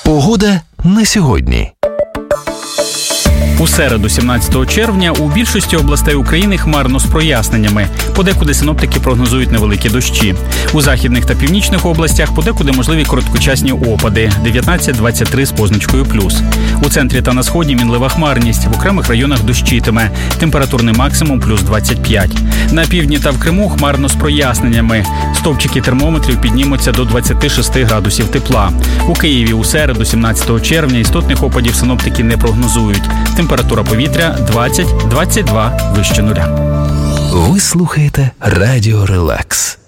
Погода на сьогодні. У середу, 17 червня, у більшості областей України хмарно з проясненнями. Подекуди синоптики прогнозують невеликі дощі. У західних та північних областях подекуди можливі короткочасні опади – 19-23 з позначкою плюс. У центрі та на сході мінлива хмарність, в окремих районах дощитиме. Температурний максимум плюс 25. На півдні та в Криму хмарно з проясненнями. Стовпчики термометрів піднімуться до 26 градусів тепла. У Києві у середу, 17 червня, істотних опадів синоптики не прогнозують. Температура повітря 20-22 вище нуля. Ви слухаєте Радіо Релакс.